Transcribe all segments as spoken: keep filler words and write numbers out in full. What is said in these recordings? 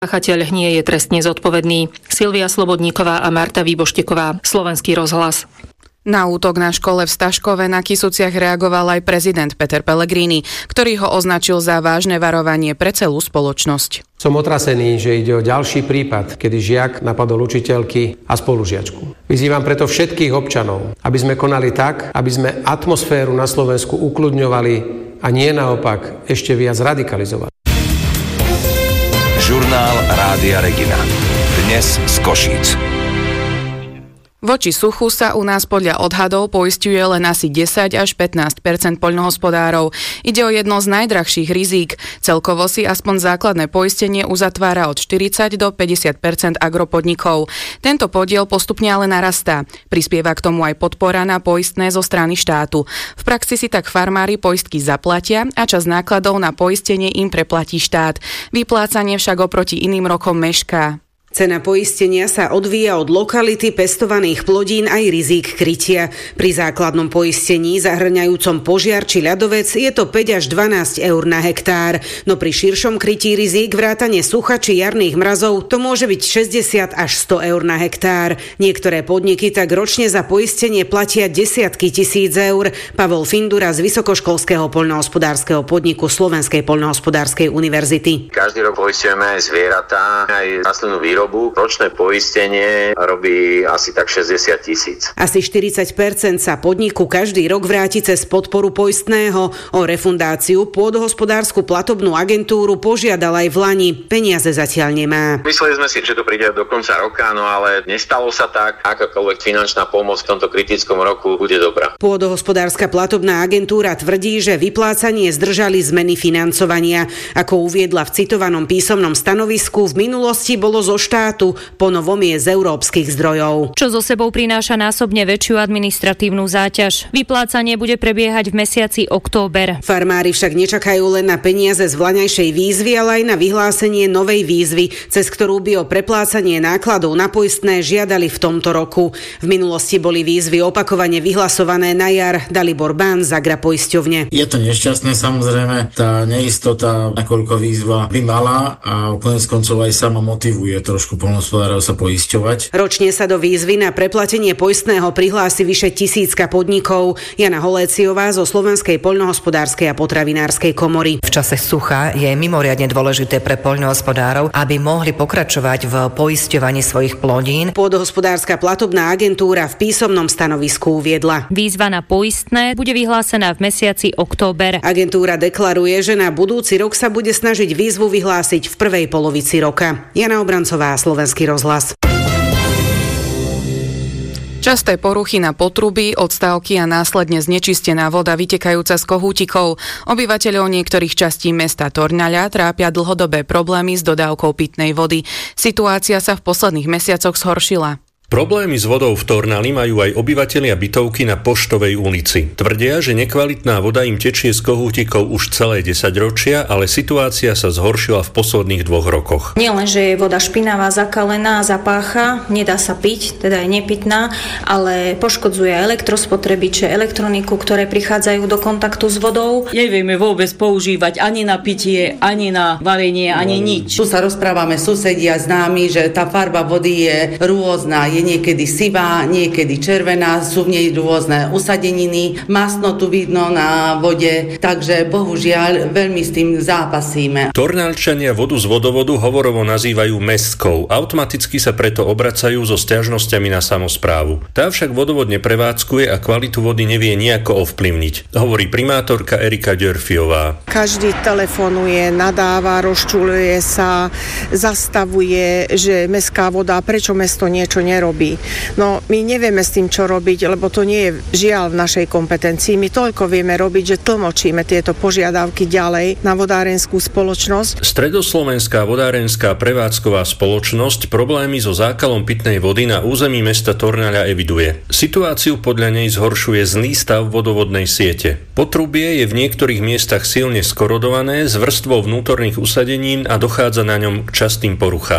Páchateľ nie je trestne zodpovedný. Silvia Slobodníková a Marta Výbošteková, Slovenský rozhlas. Na útok na škole v Staškove na Kysuciach reagoval aj prezident Peter Pellegrini, ktorý ho označil za vážne varovanie pre celú spoločnosť. Som otrasený, že ide o ďalší prípad, kedy žiak napadol učiteľky a spolužiačku. Vyzývam preto všetkých občanov, aby sme konali tak, aby sme atmosféru na Slovensku ukľudňovali a nie naopak ešte viac radikalizovali. Žurnál Rádia Regina. Dnes z Košíc. Voči suchu sa u nás podľa odhadov poisťuje len asi desať až pätnásť percent poľnohospodárov. Ide o jedno z najdrahších rizík. Celkovo si aspoň základné poistenie uzatvára od štyridsať do päťdesiat percent agropodnikov. Tento podiel postupne ale narastá. Prispieva k tomu aj podpora na poistné zo strany štátu. V praxi si tak farmári poistky zaplatia a časť nákladov na poistenie im preplatí štát. Vyplácanie však oproti iným rokom mešká. Cena poistenia sa odvíja od lokality, pestovaných plodín aj rizík krytia. Pri základnom poistení zahrňajúcom požiar či ľadovec je to päť až dvanásť eur na hektár, no pri širšom krytí rizík vrátane sucha či jarných mrazov to môže byť šesťdesiat až sto eur na hektár. Niektoré podniky tak ročne za poistenie platia desiatky tisíc eur. Pavol Findura z vysokoškolského poľnohospodárskeho podniku Slovenskej poľnohospodárskej univerzity. Každý rok poistujeme aj zvieratá, aj rastlinnú výrobu. Ročné poistenie robí asi tak šesťdesiat tisíc. Asi štyridsať percent sa podniku každý rok vráti cez podporu poistného. O refundáciu pôdohospodársku platobnú agentúru požiadal aj v Lani. Peniaze zatiaľ nemá. Mysleli sme si, že to príde do konca roka, no ale nestalo sa tak. Akákoľvek finančná pomoc v tomto kritickom roku bude dobrá. Pôdohospodárska platobná agentúra tvrdí, že vyplácanie zdržali zmeny financovania. Ako uviedla v citovanom písomnom stanovisku, v minulosti bolo zo štátu, ponovom je z európskych zdrojov. Čo so sebou prináša násobne väčšiu administratívnu záťaž. Vyplácanie bude prebiehať v mesiaci október. Farmári však nečakajú len na peniaze z vlaňajšej výzvy, ale aj na vyhlásenie novej výzvy, cez ktorú by o preplácanie nákladov na poistné žiadali v tomto roku. V minulosti boli výzvy opakovane vyhlasované na jar. Dalibor Bán z Agrapoisťovne. Je to nešťastné, samozrejme, tá neistota, nakoľko výzva by mala a koniec koncov aj sama motivuje trošku poľnohospodárov sa poisťovať. Ročne sa do výzvy na preplatenie poistného prihlási vyše tisícka podnikov. Jana Holéciová zo Slovenskej poľnohospodárskej a potravinárskej komory. V čase sucha je mimoriadne dôležité pre poľnohospodárov, aby mohli pokračovať v poisťovaní svojich plodín. Pôdohospodárska platobná agentúra v písomnom stanovisku uviedla. Výzva na poistné bude vyhlásená v mesiaci október. Agentúra deklaruje, že na budúci rok sa bude snažiť výzvu vyhlásiť v prvej polovici roka. Jana Obrancová, Slovenský rozhlas. Časté poruchy na potrubí, odstávky a následne znečistená voda vytekajúca z kohútikov. Obyvateľov niektorých častí mesta Torňaľa trápia dlhodobé problémy s dodávkou pitnej vody. Situácia sa v posledných mesiacoch zhoršila. Problémy s vodou v Tornali majú aj obyvatelia bytovky na Poštovej ulici. Tvrdia, že nekvalitná voda im tečie z kohútikov už celé desaťročia, ale situácia sa zhoršila v posledných dvoch rokoch. Nie len, že je voda špinavá, zakalená, zapácha, nedá sa piť, teda je nepitná, ale poškodzuje elektrospotrebiče, elektroniku, ktoré prichádzajú do kontaktu s vodou. Nevieme vôbec používať ani na pitie, ani na varenie, ani nič. Tu sa rozprávame susedia známi, že tá farba vody je rôzna, je niekedy sivá, niekedy červená, sú v nej rôzne usadeniny, masno tu vidno na vode, takže bohužiaľ veľmi s tým zápasíme. Torňalčania vodu z vodovodu hovorovo nazývajú mestskou, automaticky sa preto obracajú so sťažnosťami na samosprávu. Tá však vodovod neprevádzkuje a kvalitu vody nevie nejako ovplyvniť, hovorí primátorka Erika Ďörfiová. Každý telefonuje, nadáva, rozčuľuje sa, zastavuje, že mestská voda, prečo mesto niečo nerobí. No, my nevieme s tým, čo robiť, lebo to nie je žiaľ v našej kompetencii. My toľko vieme robiť, že tlmočíme tieto požiadavky ďalej na vodárenskú spoločnosť. Stredoslovenská vodárenská prevádzková spoločnosť problémy so zákalom pitnej vody na území mesta Torňaľa eviduje. Situáciu podľa nej zhoršuje zlý stav vodovodnej siete. Potrubie je v niektorých miestach silne skorodované s vrstvou vnútorných usadenín a dochádza na ňom k častým poruchám.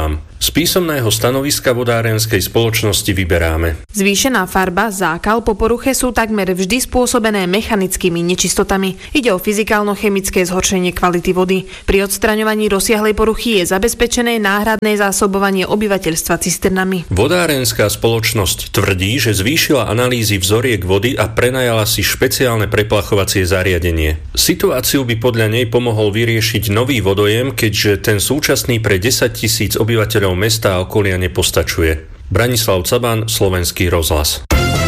Z písomného stanoviska vodárenskej spoločnosti vyberáme. Zvýšená farba, zákal po poruche sú takmer vždy spôsobené mechanickými nečistotami. Ide o fyzikálno-chemické zhoršenie kvality vody. Pri odstraňovaní rozsiahlej poruchy je zabezpečené náhradné zásobovanie obyvateľstva cisternami. Vodárenská spoločnosť tvrdí, že zvýšila analýzy vzoriek vody a prenajala si špeciálne preplachovacie zariadenie. Situáciu by podľa nej pomohol vyriešiť nový vodojem, keďže ten súčasný pre desaťtisíc obyvateľov mesta a okolia nepostačuje. Branislav Caban, Slovenský rozhlas.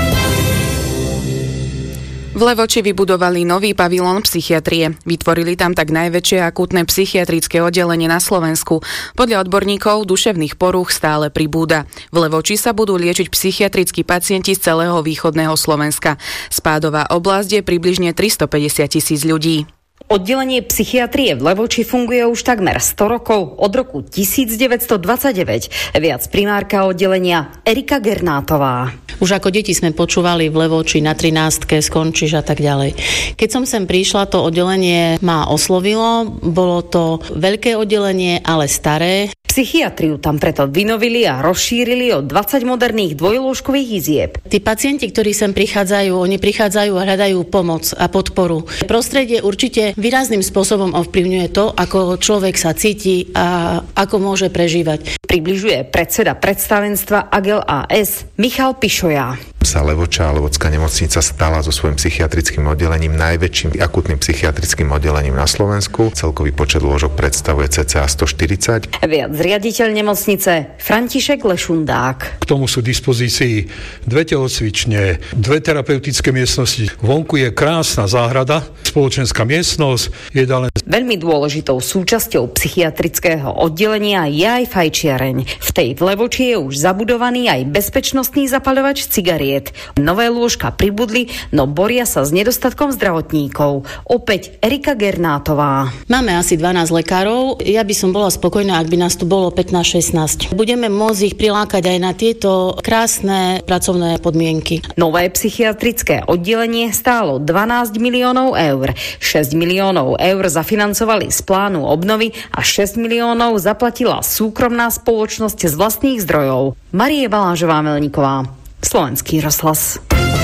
V Levoči vybudovali nový pavilón psychiatrie. Vytvorili tam tak najväčšie akútne psychiatrické oddelenie na Slovensku. Podľa odborníkov duševných porúch stále pribúda. V Levoči sa budú liečiť psychiatrickí pacienti z celého východného Slovenska. Spádová oblasť je približne tristopäťdesiat tisíc ľudí. Oddelenie psychiatrie v Levoči funguje už takmer sto rokov, od roku devätnásťstodvadsaťdeväť. Viac primárka oddelenia Erika Gernátová. Už ako deti sme počúvali v Levoči na trinástke, skončíš a tak ďalej. Keď som sem prišla, to oddelenie ma oslovilo. Bolo to veľké oddelenie, ale staré. Psychiatriu tam preto vynovili a rozšírili o dvadsať moderných dvojlôžkových izieb. Tí pacienti, ktorí sem prichádzajú, oni prichádzajú a hľadajú pomoc a podporu. Prostredie určite výrazným spôsobom ovplyvňuje to, ako človek sa cíti a ako môže prežívať. Približuje predseda predstavenstva á gé é el á es Michal Pišoja. Sa Levoča a Levocká nemocnica stala so svojím psychiatrickým oddelením najväčším akutným psychiatrickým oddelením na Slovensku. Celkový počet lôžok predstavuje cca stoštyridsať. Viac riaditeľ nemocnice František Lešundák. K tomu sú dispozícii dve telocvične, dve terapeutické miestnosti. Vonku je krásna záhrada, spoločenská miestnosť, jedálne. Veľmi dôležitou súčasťou psychiatrického oddelenia je aj fajčiareň. V tej v Levoči je už zabudovaný aj bezpečnostný zapaľovač cigariet. Nové lôžka pribudli, no boria sa s nedostatkom zdravotníkov. Opäť Erika Gernátová. Máme asi dvanásť lekárov. Ja by som bola spokojná, ak by nás tu bolo pätnásť šestnásť. Budeme môcť ich prilákať aj na tieto krásne pracovné podmienky. Nové psychiatrické oddelenie stálo dvanásť miliónov eur. šesť miliónov eur zafinancovali z plánu obnovy a šesť miliónov zaplatila súkromná spoločnosť z vlastných zdrojov. Marie Balážová-Melníková, Slovenský rozhlas.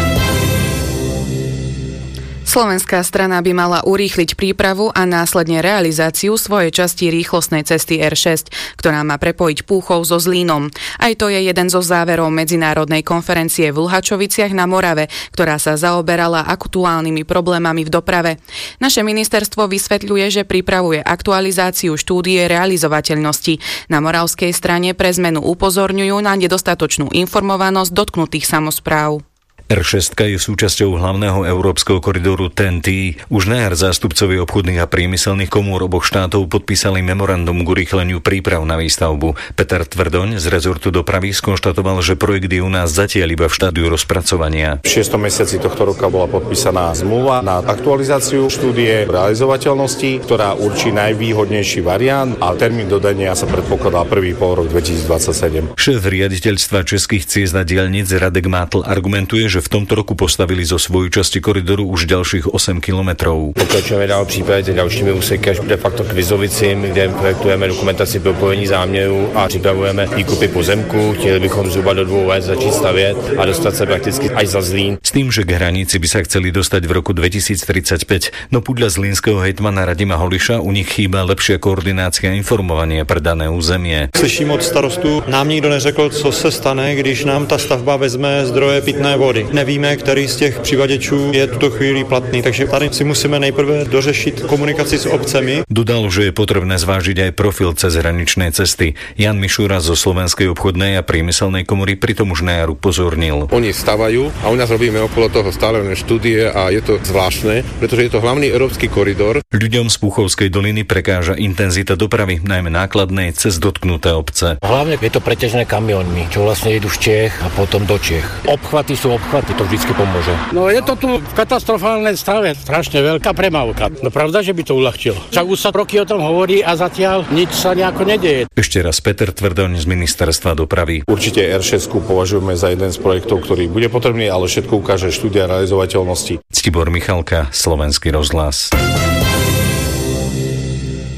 Slovenská strana by mala urýchliť prípravu a následne realizáciu svojej časti rýchlostnej cesty er šesť, ktorá má prepojiť Púchov so Zlínom. Aj to je jeden zo záverov medzinárodnej konferencie v Luhačoviciach na Morave, ktorá sa zaoberala aktuálnymi problémami v doprave. Naše ministerstvo vysvetľuje, že pripravuje aktualizáciu štúdie realizovateľnosti. Na moravskej strane pre zmenu upozorňujú na nedostatočnú informovanosť dotknutých samospráv. er šesť je súčasťou hlavného európskeho koridoru té en té. Už na jar zástupcovi obchodných a priemyselných komôr oboch štátov podpísali memorandum k urýchleniu príprav na výstavbu. Peter Tvrdoň z rezortu dopravy skonštatoval, že projekt je u nás zatiaľ iba v štádiu rozpracovania. V šiestom mesiaci tohto roka bola podpísaná zmluva na aktualizáciu štúdie realizovateľnosti, ktorá určí najvýhodnejší variant a termín dodania sa predpokladá prvý pol rok dvetisícdvadsaťsedem. Šéf riaditeľstva českých ciest a diaľnic Radek Mátl argumentuje, že v tomto roku postavili zo svojej časti koridoru už ďalších osem kilometrov. Pokračujeme dál přípravě dalšími úseky až de facto k Vizovicím, kde projektujeme dokumentaci pro propojení záměru a připravujeme výkupy pozemku. Chtěli bychom zhruba do dvou let začít stavět a dostat se prakticky až za Zlín. S tým, že k hranici by sa chceli dostať v roku dvetisíctridsaťpäť, no podľa zlínskeho hejtmana Radima Holiša u nich chýba lepšia koordinácia a informovanie pre dané územie. Slyším od starostu, nám nikdo neřekl, co se stane, když nám ta stavba vezme zdroje pitné vody. Nevíme, který z těch přivaděčů je tuto chvíli platný, takže tady si musíme nejprve dořešit komunikaci s obcemi. Dodal, že je potrebné zvážiť aj profil cezhraničnej cesty. Jan Mišura zo Slovenskej obchodnej a priemyselnej komory pritom už na jar upozornil. Oni stavajú a u nás robíme okolo toho stále len štúdie a je to zvláštne, pretože je to hlavný európsky koridor. Ľuďom z Púchovskej doliny prekáža intenzita dopravy, najmä nákladnej cez dotknuté obce. Hlavne je to preťažené kamionmi, čo vlastne idú z Čech a potom do Čech. Obchvaty sú obchvaty, to vždycky pomôže. No je to tu v katastrofálnej stave, strašne veľká premávka. No pravda, že by to uľahčilo. Však už sa roky o tom hovorí a zatiaľ nič sa nejako nedeje. Ešte raz Peter Tvrdoň z ministerstva dopravy. Určite er šesť považujeme za jeden z projektov, ktorý bude potrebný, ale všetko ukáže štúdia realizovateľnosti. Ctibor Michalka, Slovenský rozhlas.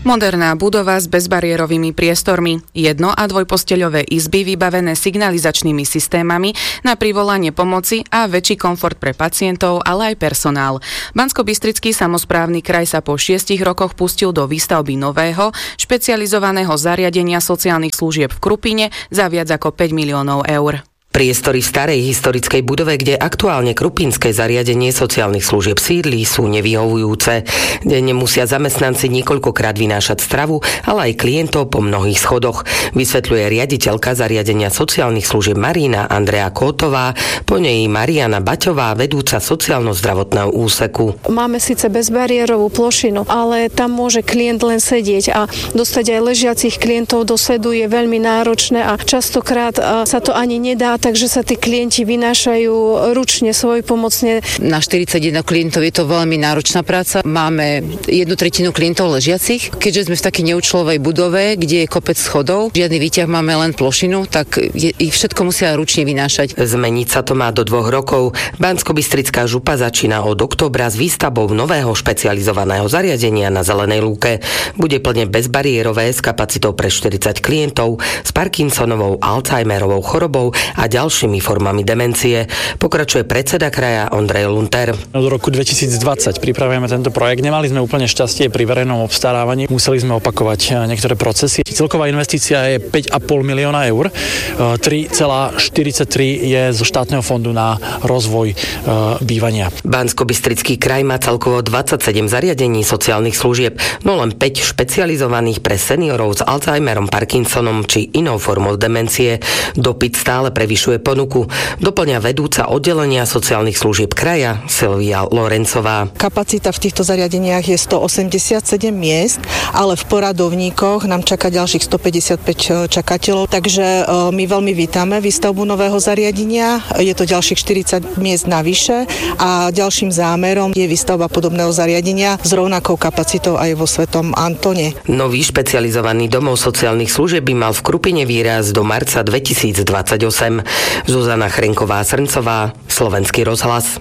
Moderná budova s bezbariérovými priestormi, jedno- a dvojposteľové izby vybavené signalizačnými systémami na privolanie pomoci a väčší komfort pre pacientov, ale aj personál. Banskobystrický samosprávny kraj sa po šiestich rokoch pustil do výstavby nového, špecializovaného zariadenia sociálnych služieb v Krupine za viac ako päť miliónov eur. Priestory v starej historickej budove, kde aktuálne krupinské zariadenie sociálnych služieb sídli, sú nevyhovujúce. Denne musia zamestnanci niekoľkokrát vynášať stravu, ale aj klientov po mnohých schodoch, vysvetľuje riaditeľka zariadenia sociálnych služieb Marína Andrea Kótová, po nej Mariana Baťová, vedúca sociálno-zdravotného úseku. Máme síce bezbariérovú plošinu, ale tam môže klient len sedieť a dostať aj ležiacich klientov do sedu je veľmi náročné a častokrát sa to ani nedá, takže sa tí klienti vynášajú ručne svojpomocne. Na štyridsaťjeden klientov je to veľmi náročná práca. Máme jednu tretinu klientov ležiacich. Keďže sme v takej neúčelovej budove, kde je kopec schodov, žiadny výťah, máme len plošinu, tak je, všetko musia ručne vynášať. Zmeniť sa to má do dvoch rokov. Banskobystrická župa začína od októbra s výstavbou nového špecializovaného zariadenia na Zelenej lúke. Bude plne bezbariérové s kapacitou pre štyridsať klientov s Parkinsonovou, Alzheimerovou chorobou a ďalšími formami demencie. Pokračuje predseda kraja Ondrej Lunter. Od roku dvetisícdvadsať pripravujeme tento projekt. Nemali sme úplne šťastie pri verejnom obstarávaní. Museli sme opakovať niektoré procesy. Celková investícia je päť a pol milióna eur. tri celá štyridsaťtri je zo štátneho fondu na rozvoj bývania. Banskobystrický kraj má celkovo dvadsaťsedem zariadení sociálnych služieb, no len päť špecializovaných pre seniorov s Alzheimerom, Parkinsonom či inou formou demencie. Dopyt stále prevyšuje ponuku, doplňa vedúca oddelenia sociálnych služieb kraja Silvia Lorencová. Kapacita v týchto zariadeniach je stoosemdesiatsedem miest, ale v poradovníkoch nám čaká ďalších stopäťdesiatpäť čakateľov, takže my veľmi vítame výstavbu nového zariadenia. Je to ďalších štyridsať miest navyše a ďalším zámerom je výstavba podobného zariadenia s rovnakou kapacitou aj vo Svetom Antone. Nový špecializovaný domov sociálnych služieb by mal v Krupine výraz do marca dvetisícdvadsaťosem. Zuzana Chrenková-Srncová, Slovenský rozhlas.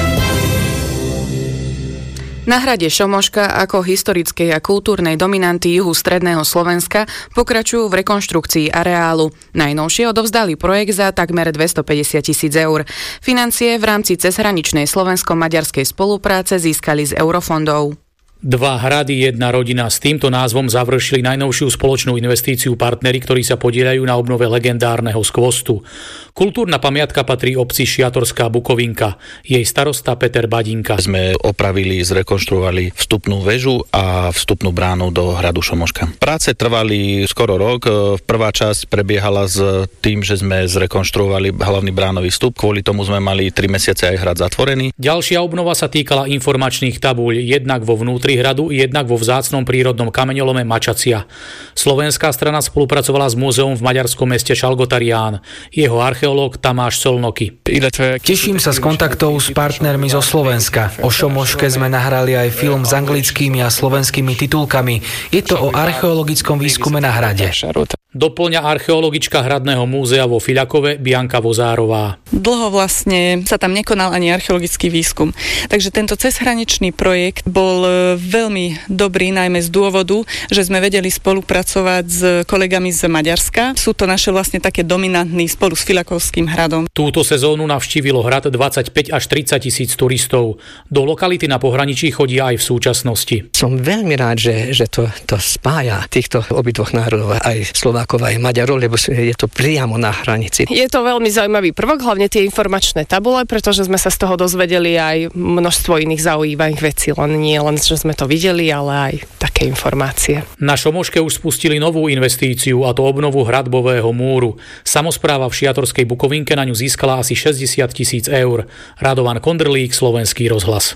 Na hrade Šomoška ako historickej a kultúrnej dominanty juhu stredného Slovenska pokračujú v rekonštrukcii areálu. Najnovšie odovzdali projekt za takmer dvestopäťdesiat tisíc eur. Financie v rámci cezhraničnej slovensko-maďarskej spolupráce získali z eurofondov. Dva hrady, jedna rodina. S týmto názvom završili najnovšiu spoločnú investíciu partneri, ktorí sa podieľajú na obnove legendárneho skvostu. Kultúrna pamiatka patrí obci Šiatorská Bukovinka. Jej starosta Peter Badinka. Sme opravili, zrekonštruovali vstupnú väžu a vstupnú bránu do hradu Šomoška. Práce trvali skoro rok. Prvá časť prebiehala s tým, že sme zrekonštruovali hlavný bránový vstup. Kvôli tomu sme mali tri mesiace aj hrad zatvorený. Ďalšia obnova sa týkala informačných tabuľ, jednak vo vnútri hradu, jednak vo vzácnom prírodnom kameňolome Mačacia. Slovenská strana spolupracovala s múzeom v maďarskom meste Šalgotarián. Jeho archeológ Tamáš Solnoky. Teším sa z kontaktov s partnermi zo Slovenska. O Šomoške sme nahrali aj film s anglickými a slovenskými titulkami. Je to o archeologickom výskume na hrade. Doplňa archeologička Hradného múzea vo Fiľakove Bianka Vozárová. Dlho vlastne sa tam nekonal ani archeologický výskum. Takže tento cezhraničný projekt bol veľmi dobrý, najmä z dôvodu, že sme vedeli spolupracovať s kolegami z Maďarska. Sú to naše vlastne také dominantní spolu s Fiľakovským hradom. Túto sezónu navštívilo hrad dvadsaťpäť až tridsať tisíc turistov. Do lokality na pohraničí chodia aj v súčasnosti. Som veľmi rád, že, že to, to spája týchto obidvoch národov, aj Slovákov, aj Maďarov, lebo je to priamo na hranici. Je to veľmi zaujímavý prvok, hlavne tie informačné tabule, pretože sme sa z toho dozvedeli aj množstvo iných zaujímavých vecí, len nie len, že sme to videli, ale aj také informácie. Na Šomoške už spustili novú investíciu, a to obnovu hradbového múru. Samospráva v Šiatorskej Bukovinke na ňu získala asi šesťdesiat tisíc eur. Radovan Kondrlík, Slovenský rozhlas.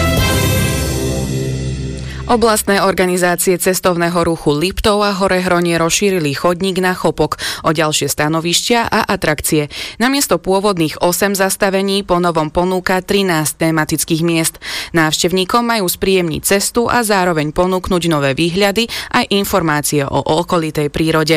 Oblastné organizácie cestovného ruchu Liptov a Horehronie rozšírili chodník na Chopok o ďalšie stanovištia a atrakcie. Namiesto pôvodných osem zastavení po novom ponúka trinásť tematických miest. Návštevníkom majú spríjemniť cestu a zároveň ponúknuť nové výhľady a informácie o okolitej prírode.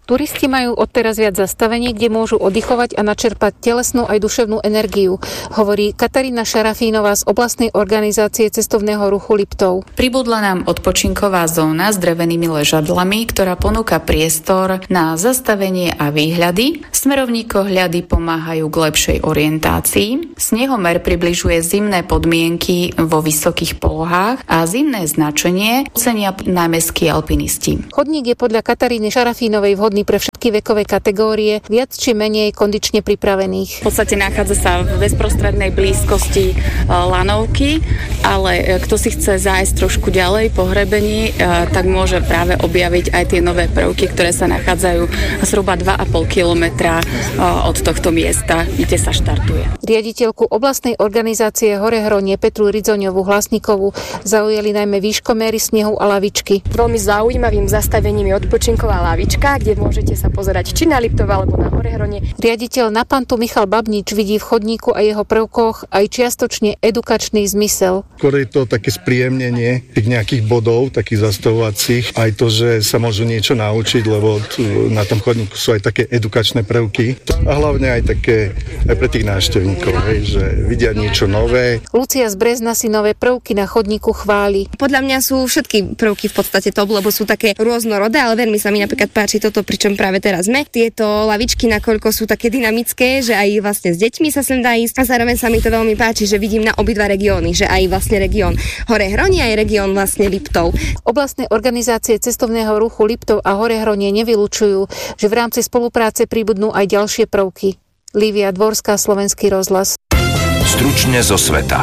Turisti majú odteraz viac zastavení, kde môžu oddychovať a načerpať telesnú aj duševnú energiu, hovorí Katarína Šarafínová z oblastnej organizácie cestovného ruchu Liptov. Pribudla nám odpočinková zóna s drevenými ležadlami, ktorá ponúka priestor na zastavenie a výhľady. Smerovníkohľady pomáhajú k lepšej orientácii. Snehomer približuje zimné podmienky vo vysokých polohách a zimné značenie ocenia najmä ski alpinisti. Chodník je podľa Kataríny Šarafínovej vhodný pre všetky vekové kategórie, viac či menej kondične pripravených. V podstate nachádza sa v bezprostrednej blízkosti lanovky, ale kto si chce zájsť trošku ďalej po hrebení, tak môže práve objaviť aj tie nové prvky, ktoré sa nachádzajú zhruba dva a pol kilometra od tohto miesta, kde sa štartuje. Riaditeľku oblastnej organizácie Horehronie Petru Ridzoňovú Hlasníkovú zaujali najmä výškoméry snehu a lavičky. Veľmi zaujímavým zastavením je odpočinková lavička, kde môžete sa pozerať či na Liptov alebo na Horehronie. Riaditeľ Napantu Michal Babnič vidí v chodníku a jeho prvkoch aj čiastočne edukačný zmysel. Skôr je to také spríjemnenie tých nejakých bodov, takých zastavovacích, aj to, že sa môžu niečo naučiť, lebo na tom chodníku sú aj také edukačné prvky a hlavne aj také aj pre tých návštevníkov, hej, že vidia niečo nové. Lucia z Brezna si nové prvky na chodníku chváli. Podľa mňa sú všetky prvky v podstate top, lebo sú také rôznorodé, ale veľmi sa mi napríklad páči toto, pričom práve teraz sme. Tieto lavičky nakoľko sú také dynamické, že aj vlastne s deťmi sa sem dá ísť a zároveň sa mi to veľmi páči, že vidím na obidva regióny, že aj vlastne región Horehronie aj región vlastne Liptov. Oblastné organizácie cestovného ruchu Liptov a Horehronie nevylučujú, že v rámci spolupráce pribudnú aj ďalšie prvky. Lívia Dvorská, Slovenský rozhlas. Stručne zo sveta.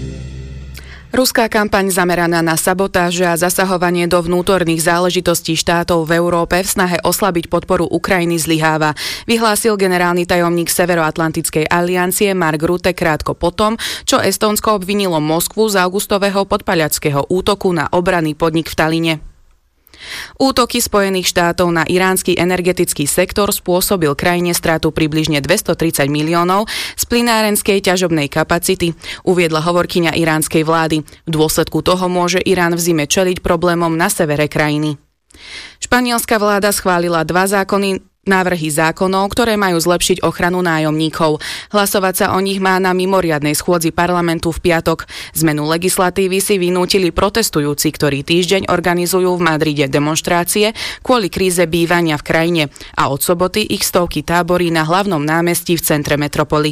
Ruská kampaň zameraná na sabotáže a zasahovanie do vnútorných záležitostí štátov v Európe v snahe oslabiť podporu Ukrajiny zlyháva, vyhlásil generálny tajomník Severoatlantickej aliancie Mark Rutte krátko potom, čo Estónsko obvinilo Moskvu z augustového podpaľačského útoku na obranný podnik v Taline. Útoky Spojených štátov na iránsky energetický sektor spôsobil krajine stratu približne dvestotridsať miliónov z plynárenskej ťažobnej kapacity, uviedla hovorkyňa iránskej vlády. V dôsledku toho môže Irán v zime čeliť problémom na severe krajiny. Španielská vláda schválila dva zákony, návrhy zákonov, ktoré majú zlepšiť ochranu nájomníkov. Hlasovať sa o nich má na mimoriadnej schôdzi parlamentu v piatok. Zmenu legislatívy si vynútili protestujúci, ktorí týždeň organizujú v Madride demonštrácie kvôli kríze bývania v krajine a od soboty ich stovky táborí na hlavnom námestí v centre metropoly.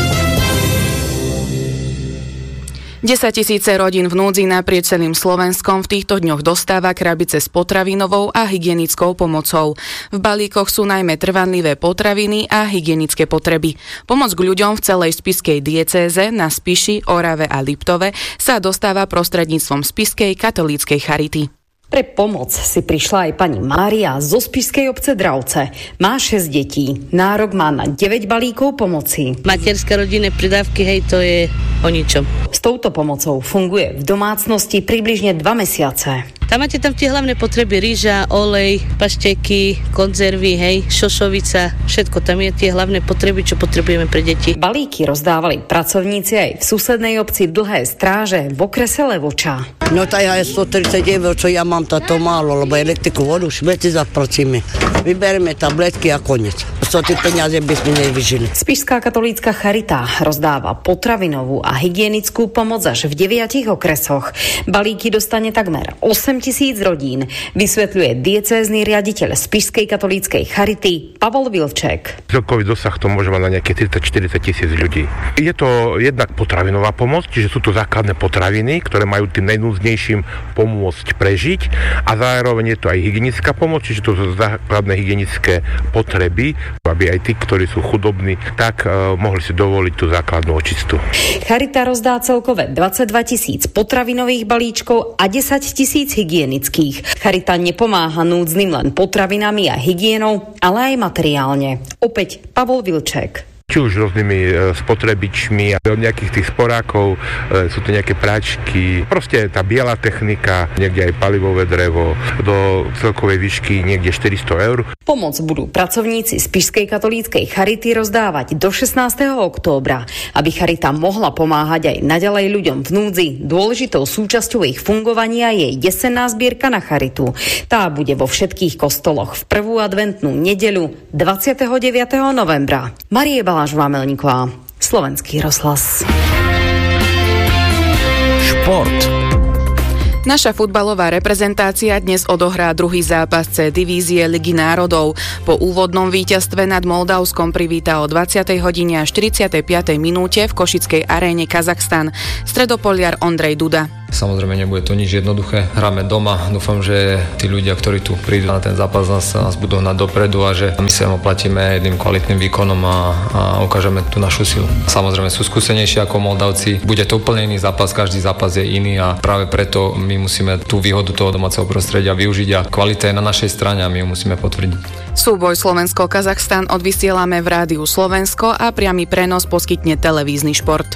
Desaťtisíce rodín v núdzi naprieč celým Slovenskom v týchto dňoch dostáva krabice s potravinovou a hygienickou pomocou. V balíkoch sú najmä trvanlivé potraviny a hygienické potreby. Pomoc k ľuďom v celej spišskej diecéze na Spiši, Orave a Liptove sa dostáva prostredníctvom Spišskej katolíckej charity. Pre pomoc si prišla aj pani Mária zo spišskej obce Dravce. Má šesť detí. Nárok má na deväť balíkov pomoci. Materské rodinné pridávky, hej, to je o ničom. S touto pomocou funguje v domácnosti približne dva mesiace. Tam máte tam tie hlavné potreby, rýža, olej, pašteky, konzervy, hej, šošovica, všetko. Tam je tie hlavné potreby, čo potrebujeme pre deti. Balíky rozdávali pracovníci aj v susednej obci Dlhé Stráže v okrese Levoča. No tá ja je stotridsať eur, čo ja mám, táto málo, lebo elektriku, vodu, všetci zapracíme. Vybereme tabletky a koniec. So tie peniaze by sme nevyžili. Spišská katolícka charita rozdáva potravinovú a hygienickú pomoc až v deviatich okresoch. Balíky dostane takmer osem tisíc rodín, vysvetľuje diecézny riaditeľ Spišskej katolíckej charity Pavol Vilček. Celkový dosah to môže mať na nejaké tridsať štyridsať tisíc ľudí. Je to jednak potravinová pomoc, čiže sú to základné potraviny, ktoré majú tým najnúdznejším pomôcť prežiť, a zároveň je to aj hygienická pomoc, čiže to sú základné hygienické potreby, aby aj tí, ktorí sú chudobní, tak uh, mohli si dovoliť tú základnú očistu. Charita rozdá celkové dvadsaťdva tisíc potravinových balíčkov a desať tisíc hygienických. Charita nepomáha núdznym len potravinami a hygienou, ale aj materiálne. Opäť Pavol Vilček. Či už rôznymi spotrebičmi, od nejakých tých sporákov, sú to nejaké práčky, proste tá biela technika, niekde aj palivové drevo, do celkovej výšky niekde štyristo eur. Pomoc budú pracovníci Spišskej katolíckej charity rozdávať do šestnásteho októbra, aby charita mohla pomáhať aj naďalej ľuďom v núdzi. Dôležitou súčasťou ich fungovania je jesenná zbierka na charitu. Tá bude vo všetkých kostoloch v prvú adventnú nedeľu dvadsiateho deviateho novembra. Marie Baláš-Vámelníková, Slovenský rozhlas. Šport. Naša futbalová reprezentácia dnes odohrá druhý zápas C divízie Ligy národov. Po úvodnom víťazstve nad Moldavskom privíta o dvadsiatej hodine a štyridsiatej piatej minúte v Košickej aréne Kazachstan stredopoliar Ondrej Duda. Samozrejme nebude to nič jednoduché. Hráme doma. Dúfam, že tí ľudia, ktorí tu prídu na ten zápas, nás, nás budú hnať dopredu a že my sa im oplatíme jedným kvalitným výkonom a, a ukážeme tú našu silu. Samozrejme sú skúsenejší ako Moldavci. Bude to úplne iný zápas, každý zápas je iný a práve preto my musíme tú výhodu toho domáceho prostredia využiť a kvalita je na našej strane a my ju musíme potvrdiť. Súboj Slovensko-Kazachstan odvysielame v Rádiu Slovensko a priamy prenos poskytne televízny šport.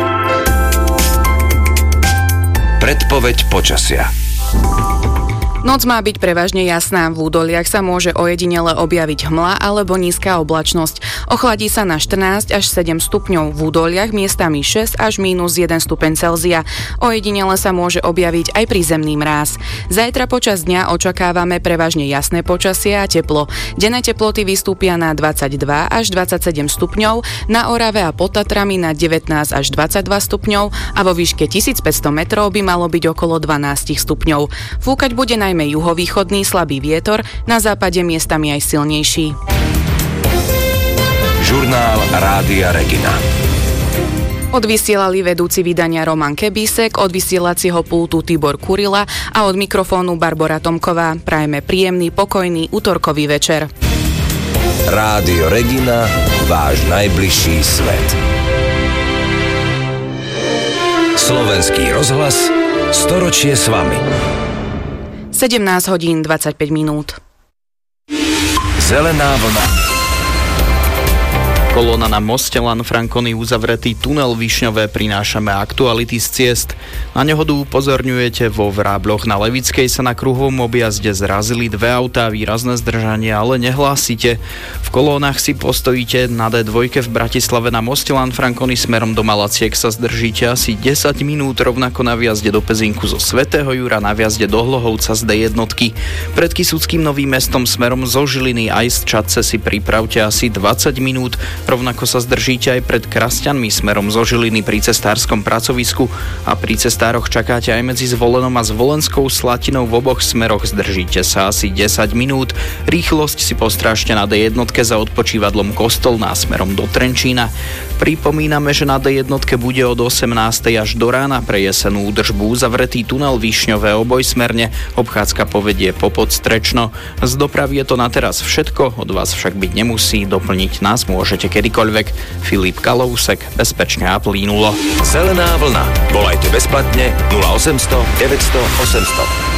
Predpoveď počasia. Noc má byť prevažne jasná, v údoliach sa môže ojedinele objaviť hmla alebo nízka oblačnosť. Ochladí sa na štrnásť až sedem stupňov, v údoliach miestami šesť až mínus jeden stupeň Celzia. Ojedinele sa môže objaviť aj prízemný mráz. Zajtra počas dňa očakávame prevažne jasné počasie a teplo. Denné teploty vystúpia na dvadsaťdva až dvadsaťsedem stupňov, na Orave a pod Tatrami na devätnásť až dvadsaťdva stupňov a vo výške tisícpäťsto metrov by malo byť okolo dvanásť stupňov. Fúkať bude najmä juhovýchodný slabý vietor, na západe miestami aj silnejší. Žurnál Rádia Regina. Odvysielali vedúci vydania Roman Kebísek, od vysielacieho pultu Tibor Kurila a od mikrofónu Barbora Tomková. Prajeme príjemný, pokojný utorkový večer. Rádio Regina, váš najbližší svet. Slovenský rozhlas, storočie s vami. sedemnásť hodín dvadsaťpäť minút. Zelená vlna. Kolóna na moste Lanfranconi, uzavretý tunel Višňové, prinášame aktuality z ciest. Na nehodu upozorňujete, vo Vrábloch na Levickej sa na kruhovom objazde zrazili dve autá, výrazné zdržanie, ale nehlásite. V kolónach si postojíte na dé dva v Bratislave na moste Lanfranconi smerom do Malaciek sa zdržíte asi desať minút, rovnako na vjazde do Pezinku zo Svätého Jura, na vjazde do Hlohovca z dé jedna. Pred Kysuckým Novým Mestom smerom zo Žiliny aj z Čadce si pripravte asi dvadsať minút. Rovnako sa zdržíte aj pred Krasťanmi smerom zo Žiliny pri cestárskom pracovisku a pri cestároch čakáte aj medzi Zvolenom a Zvolenskou Slatinou, v oboch smeroch zdržíte sa asi desať minút. Rýchlosť si postrážte na dé jedna za odpočívadlom Kostolná smerom do Trenčína. Pripomíname, že na dé jedna bude od osemnástej až do rána pre jesenú údržbu uzavretý tunel Višňové obojsmerne, obchádzka povedie po Podstrečno. Z dopravy je to na teraz všetko, od vás však byť nemusí, doplniť nás môžete kedykoľvek. Filip Kalousek, bezpečne a plynulo. Zelená vlna. Volajte bezplatne nula osemsto deväťsto osemsto.